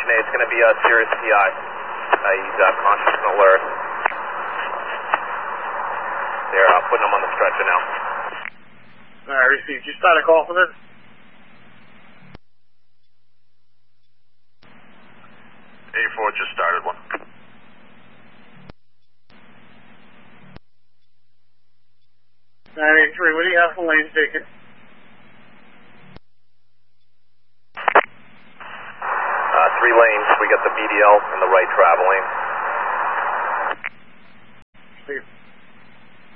Station A, it's going to be Sirius PI. He's conscious and alert. They're putting him on the stretcher now. Alright, received. You start a call for this? A4 just started one. 983, what do you have for lanes taken? Three lanes. We got the BDL and the right travel lane. Steve.